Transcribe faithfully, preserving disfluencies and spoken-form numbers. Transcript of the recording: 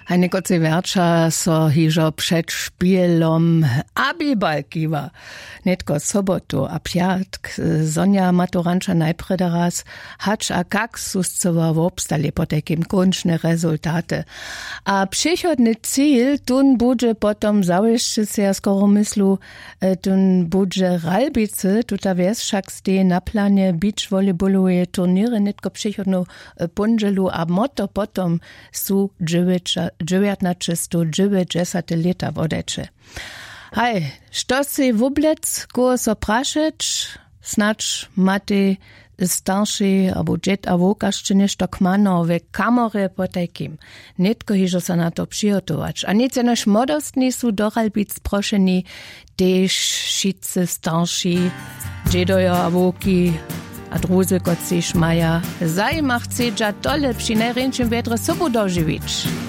A nekoci verča so hižo před špielom abibal kiwa. Netko sobotu a pjatk Sonja Maturanča najprede raz hač a kak suscova vobstali po takim končne rezultate. A przychodny cíl tun budže potom zawieszczy se ja skoro myslu tun budže Ralbice, tuta wies však ste na planie beach volejboluje turniry netko przychodnu punželu a moto potom su dziewiętnaście lata wodecze. Hej, što si wublec go so prašeć, snacz maty starszy albo dziet a wokašće nešto kmano ve kamore po takim. Netko hižo sa na to přihotovač. A nic jenož modostni su doralbic prošeni tež šice starši, džedojo a woki, a druzy koci šmaja. Zajmach cedža tole při najrenčim vedre sobu doživič.